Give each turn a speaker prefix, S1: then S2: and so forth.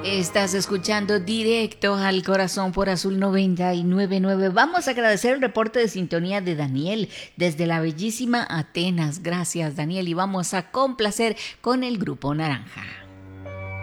S1: Estás escuchando Directo al Corazón por Azul 99.9. Vamos a agradecer el reporte de sintonía de Daniel desde la bellísima Atenas. Gracias, Daniel. Y vamos a complacer con el Grupo Naranja.